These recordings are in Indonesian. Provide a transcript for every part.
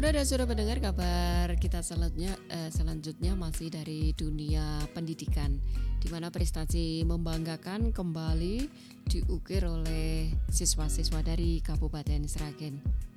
Saudara sudah mendengar kabar kita selanjutnya masih dari dunia pendidikan, di mana prestasi membanggakan kembali diukir oleh siswa-siswa dari Kabupaten Sragen.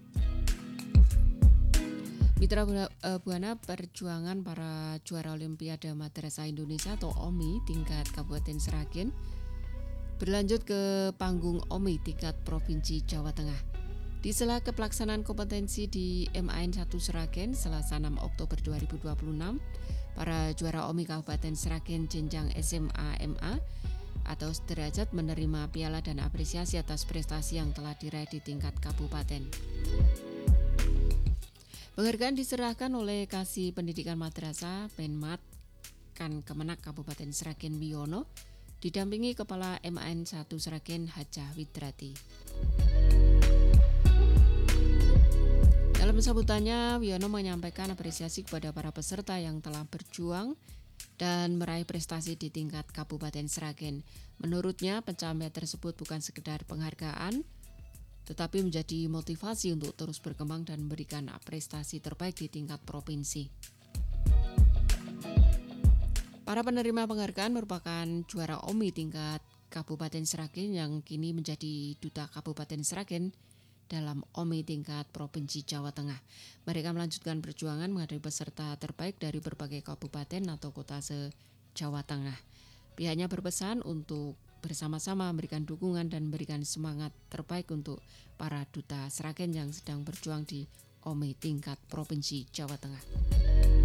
Mitra Buana perjuangan para juara Olimpiade Madrasah Indonesia atau OMI tingkat Kabupaten Sragen berlanjut ke panggung OMI tingkat Provinsi Jawa Tengah. Di sela pelaksanaan kompetensi di MAN 1 Sragen Selasa 6 Oktober 2026, para juara OMI Kabupaten Sragen jenjang SMA MA atau sederajat menerima piala dan apresiasi atas prestasi yang telah diraih di tingkat kabupaten. Penghargaan diserahkan oleh Kasih Pendidikan Madrasah Penmat Kemenak Kabupaten Sragen Wiono, didampingi Kepala MAN 1 Sragen Hajah Widrati. Dalam sambutannya, Wiono menyampaikan apresiasi kepada para peserta yang telah berjuang dan meraih prestasi di tingkat Kabupaten Sragen. Menurutnya, pencapaian tersebut bukan sekedar penghargaan, tetapi menjadi motivasi untuk terus berkembang dan memberikan prestasi terbaik di tingkat provinsi. Para penerima penghargaan merupakan juara OMI tingkat Kabupaten Sragen yang kini menjadi Duta Kabupaten Sragen dalam OMI tingkat Provinsi Jawa Tengah. Mereka melanjutkan perjuangan menghadapi peserta terbaik dari berbagai kabupaten atau kota se-Jawa Tengah. Pihaknya berpesan untuk bersama-sama memberikan dukungan dan memberikan semangat terbaik untuk para duta Sragen yang sedang berjuang di OMI tingkat Provinsi Jawa Tengah.